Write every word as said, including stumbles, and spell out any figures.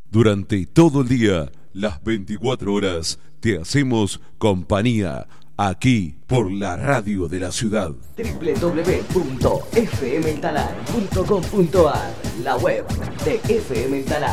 Durante todo el día, las veinticuatro horas, te hacemos compañía aquí por la radio de la ciudad. doble u doble u doble u punto f m el talar punto com punto a r, la web de F M El Talar.